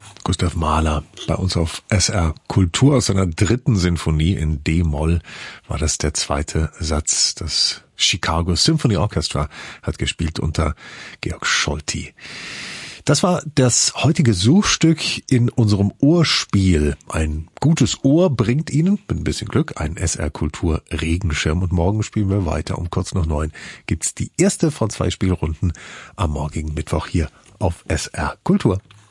Gustav Mahler bei uns auf SR Kultur aus seiner 3. Sinfonie in D-Moll war das der 2. Satz. Das Chicago Symphony Orchestra hat gespielt unter Georg Scholti. Das war das heutige Suchstück in unserem Ohrspiel. Ein gutes Ohr bringt Ihnen, mit ein bisschen Glück, einen SR Kultur Regenschirm. Und morgen spielen wir weiter. Um kurz nach 9 gibt's die erste von 2 Spielrunden am morgigen Mittwoch hier auf SR Kultur.